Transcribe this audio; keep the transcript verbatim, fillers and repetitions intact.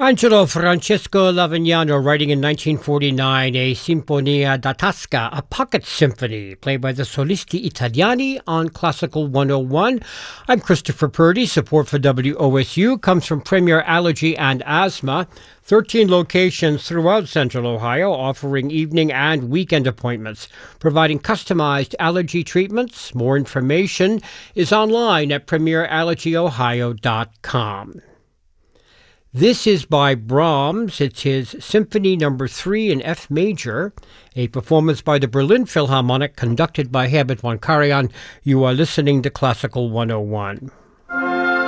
Angelo Francesco Lavignano, writing in nineteen forty-nine a Sinfonia da Tasca, a pocket symphony, played by the Solisti Italiani on Classical one oh one. I'm Christopher Purdy. Support for W O S U comes from Premier Allergy and Asthma. thirteen locations throughout Central Ohio offering evening and weekend appointments, providing customized allergy treatments. More information is online at premier allergy ohio dot com. This is by Brahms. It's his Symphony Number three in F Major, a performance by the Berlin Philharmonic conducted by Herbert von Karajan. You are listening to Classical one oh one.